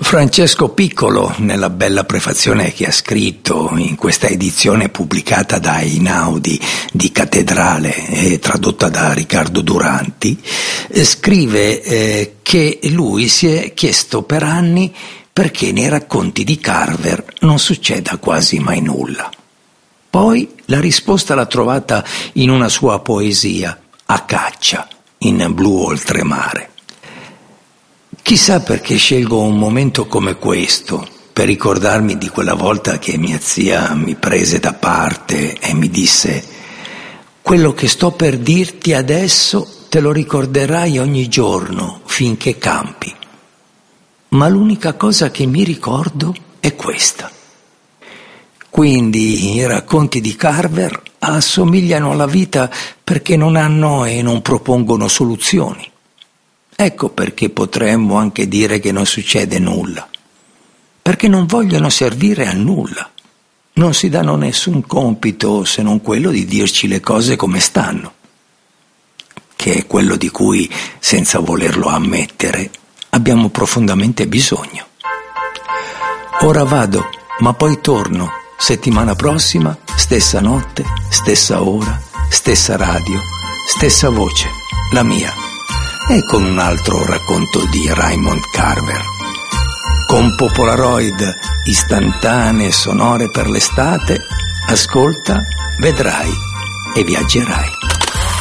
Francesco Piccolo, nella bella prefazione che ha scritto in questa edizione pubblicata da Einaudi di Cattedrale e tradotta da Riccardo Duranti, scrive che lui si è chiesto per anni perché nei racconti di Carver non succeda quasi mai nulla. Poi la risposta l'ha trovata in una sua poesia, A caccia, in Blu oltremare. Chissà perché scelgo un momento come questo per ricordarmi di quella volta che mia zia mi prese da parte e mi disse: quello che sto per dirti adesso te lo ricorderai ogni giorno finché campi. Ma l'unica cosa che mi ricordo è questa. Quindi i racconti di Carver assomigliano alla vita perché non hanno e non propongono soluzioni. Ecco perché potremmo anche dire che non succede nulla, perché non vogliono servire a nulla, non si danno nessun compito se non quello di dirci le cose come stanno, che è quello di cui, senza volerlo ammettere, abbiamo profondamente bisogno. Ora vado, ma poi torno, settimana prossima, stessa notte, stessa ora, stessa radio, stessa voce, la mia. E con un altro racconto di Raymond Carver, con Polaroid istantanee sonore per l'estate. Ascolta, vedrai e viaggerai.